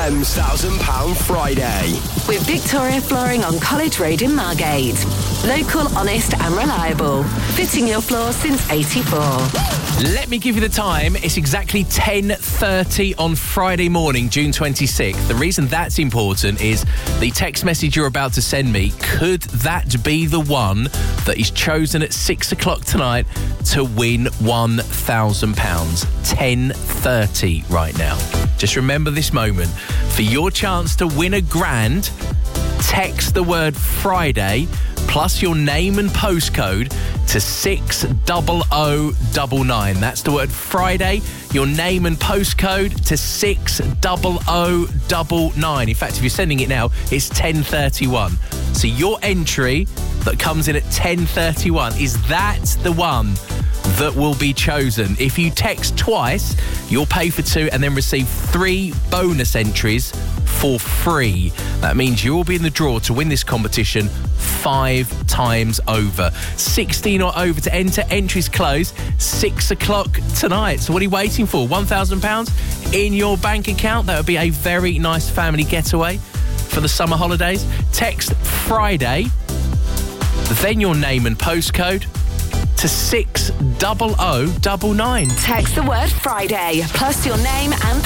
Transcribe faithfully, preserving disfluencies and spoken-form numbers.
F M's one thousand pounds Friday. With Victoria Flooring on College Road in Margate. Local, honest and reliable. Fitting your floor since eighty-four. Let me give you the time. It's exactly ten thirty on Friday morning, June twenty-sixth. The reason that's important is the text message you're about to send me. Could that be the one that is chosen at six o'clock tonight to win one thousand pounds? ten thirty right now. Just remember this moment. For your chance to win a grand, text the word Friday plus your name and postcode to six double oh double nine. That's the word Friday, your name and postcode to six double oh double nine. In fact, if you're sending it now, it's ten thirty-one. So your entry that comes in at ten thirty-one, is that the one that will be chosen? If you text twice, you'll pay for two and then receive three bonus entries for free. That means you'll be in the draw to win this competition five times over. sixteen or over to enter. Entries close six o'clock tonight. So what are you waiting for? one thousand pounds in your bank account. That would be a very nice family getaway for the summer holidays. Text Friday, then your name and postcode to six double oh double nine. Text the word Friday plus your name and